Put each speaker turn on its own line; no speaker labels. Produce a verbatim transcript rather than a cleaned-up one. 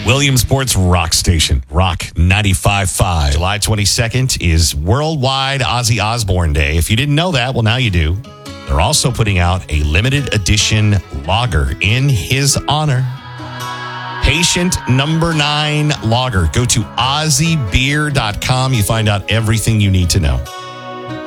Williamsport's rock station, Rock ninety-five point five. July twenty-second is Worldwide Ozzy Osbourne Day. If you didn't know that, well, now you do. They're also putting out a limited edition lager in his honor. Patient Number Nine Lager. Go to ozzy beer dot com. You find out everything you need to know.